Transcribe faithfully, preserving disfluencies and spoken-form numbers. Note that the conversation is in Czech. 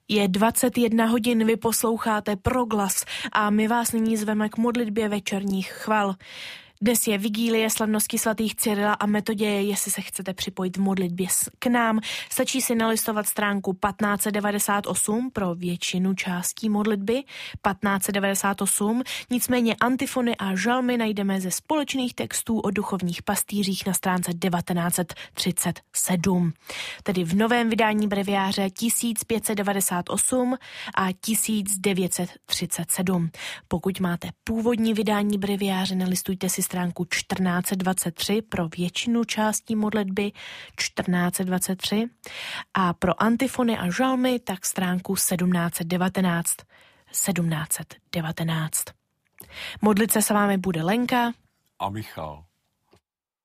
Je dvacet jedna hodin, vy posloucháte Proglas a my vás nyní zveme k modlitbě večerních chval. Dnes je vigílie slavnosti svatých Cyrila a Metoděje. Jestli se chcete připojit v modlitbě k nám, stačí si nalistovat stránku patnáct devadesát osm pro většinu částí modlitby, patnáct devadesát osm, nicméně antifony a žalmy najdeme ze společných textů o duchovních pastýřích na stránce devatenáct třicet sedm, tedy v novém vydání breviáře tisíc pět set devadesát osm a tisíc devět set třicet sedm. Pokud máte původní vydání breviáře, nalistujte si stránku čtrnáct dvacet tři pro většinu částí modlitby, čtrnáct dvacet tři, a pro antifony a žalmy tak stránku sedmnáct devatenáct, sedmnáct devatenáct. Modlit se s vámi bude Lenka a Michal.